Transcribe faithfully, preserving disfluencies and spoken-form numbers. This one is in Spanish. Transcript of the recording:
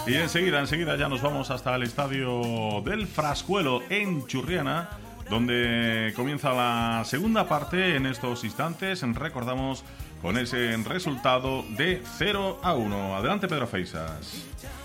Y enseguida, enseguida ya nos vamos hasta el estadio del Frascuelo en Churriana, donde comienza la segunda parte en estos instantes. Recordamos con ese resultado de cero a uno. Adelante, Pedro Feisas.